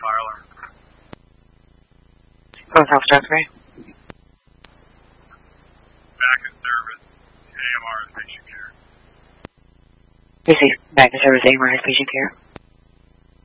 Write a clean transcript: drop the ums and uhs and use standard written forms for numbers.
fire alarm. Both Alpha John 3. Back in service, AMR is patient care. Receive. Back in service, AMR has patient care.